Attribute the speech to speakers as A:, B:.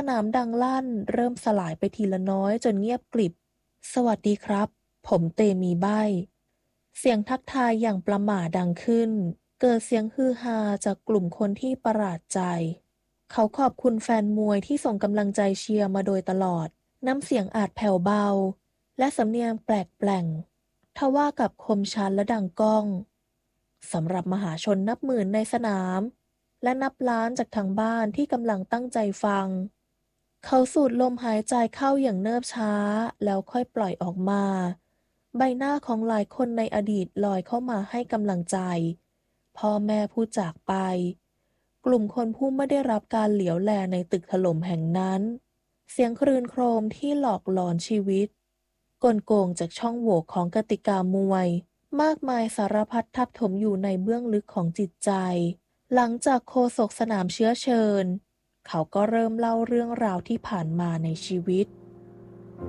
A: นามดังลั่นเริ่มสลายไปทีละน้อยจนเงียบกริบสวัสดีครับผมเตมีใบ้เสียงทักทายอย่างประหม่าดังขึ้นเกิดเสียงฮือฮาจากกลุ่มคนที่ประหลาดใจเขาขอบคุณแฟนมวยที่ส่งกำลังใจเชียร์มาโดยตลอดน้ำเสียงอาจแผ่วเบาและสำเนียงแปลกแปลงทว่ากับคมชัดและดังก้องสำหรับมหาชนนับหมื่นในสนามและนับล้านจากทางบ้านที่กำลังตั้งใจฟังเขาสูดลมหายใจเข้าอย่างเนิบช้าแล้วค่อยปล่อยออกมาใบหน้าของหลายคนในอดีตลอยเข้ามาให้กำลังใจพ่อแม่ผู้จากไปกลุ่มคนผู้ไม่ได้รับการเหลียวแลในตึกถล่มแห่งนั้นเสียงครืนโครมที่หลอกหลอนชีวิตกลโกงจากช่องโหว่ของกติกามวยมากมายสารพัดทับถมอยู่ในเบื้องลึกของจิตใจหลังจากโฆษกสนามเชื้อเชิญเขาก็เริ่มเล่าเรื่องราวที่ผ่านมาในชีวิต